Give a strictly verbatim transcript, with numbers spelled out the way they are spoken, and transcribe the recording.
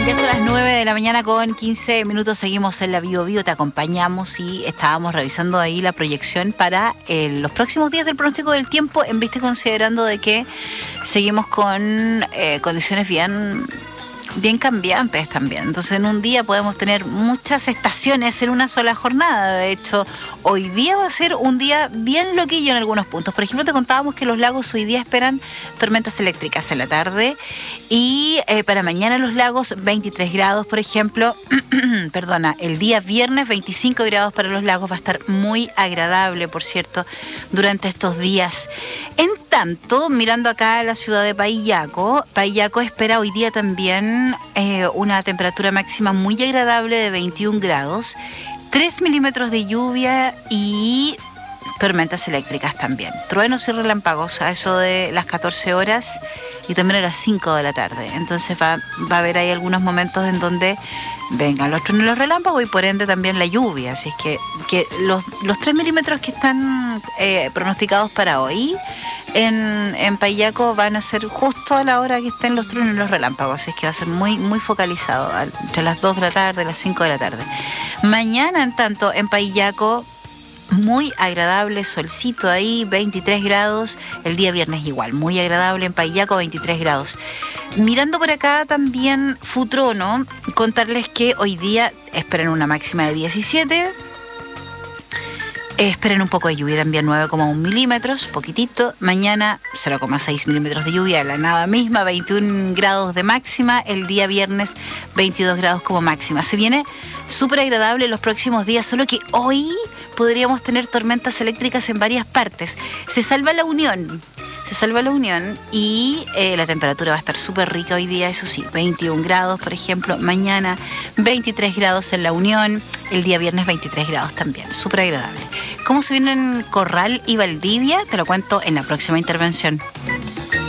Ya son las nueve de la mañana con quince minutos, seguimos en la Bio Bio, te acompañamos y estábamos revisando ahí la proyección para eh, los próximos días del pronóstico del tiempo, en vista y considerando de que seguimos con eh, condiciones bien... bien cambiantes también. Entonces en un día podemos tener muchas estaciones en una sola jornada. De hecho, hoy día va a ser un día bien loquillo en algunos puntos. Por ejemplo, te contábamos que los lagos hoy día esperan tormentas eléctricas en la tarde y eh, para mañana los lagos veintitrés grados, por ejemplo. Perdona, el día viernes veinticinco grados para los lagos. Va a estar muy agradable, por cierto, durante estos días. En tanto, mirando acá a la ciudad de Paillaco, Paillaco espera hoy día también Eh, una temperatura máxima muy agradable de veintiún grados, tres milímetros de lluvia y tormentas eléctricas también. Truenos y relámpagos a eso de las catorce horas y también a las cinco de la tarde. Entonces va, va a haber ahí algunos momentos en donde vengan los truenos y los relámpagos y por ende también la lluvia. Así es que, que los, los tres milímetros que están eh, pronosticados para hoy en, en Paillaco van a ser justo a la hora que estén los truenos y los relámpagos. Así es que va a ser muy, muy focalizado entre las dos de la tarde y las cinco de la tarde. Mañana, en tanto, en Paillaco, muy agradable, solcito ahí, veintitrés grados. El día viernes igual, muy agradable en Paillaco, veintitrés grados. Mirando por acá también Futrono, contarles que hoy día esperan una máxima de diecisiete. Esperen un poco de lluvia también, nueve coma uno milímetros, poquitito. Mañana cero coma seis milímetros de lluvia, la nada misma, veintiún grados de máxima. El día viernes veintidós grados como máxima. Se viene súper agradable los próximos días, solo que hoy podríamos tener tormentas eléctricas en varias partes. Se salva la Unión, se salva la Unión y eh, la temperatura va a estar súper rica hoy día, eso sí, veintiún grados, por ejemplo. Mañana veintitrés grados en la Unión, el día viernes veintitrés grados también, súper agradable. ¿Cómo se vienen Corral y Valdivia? Te lo cuento en la próxima intervención.